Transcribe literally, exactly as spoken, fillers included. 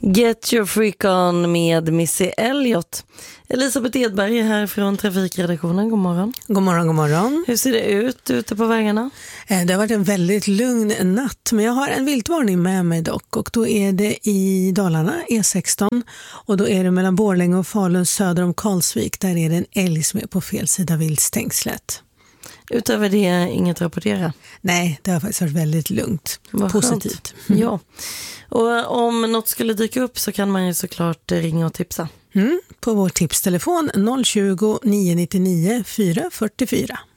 Get your freak on med Missy Elliott. Elisabeth Edberg är här från Trafikredaktionen. God morgon. God morgon, god morgon. Hur ser det ut ute på vägarna? Det har varit en väldigt lugn natt, men jag har en viltvarning med mig dock. Och då är det i Dalarna, E sexton. Och då är det mellan Borlänge och Falun söder om Karlsvik. Där är det en älg som är på fel sida viltstängslet. Utöver det, inget att rapportera? Nej, det har faktiskt varit väldigt lugnt. Vad positivt. Mm. Ja. Och om något skulle dyka upp så kan man ju såklart ringa och tipsa. Mm, på vår tipstelefon noll tjugo, nio nio nio, fyra fyra fyra.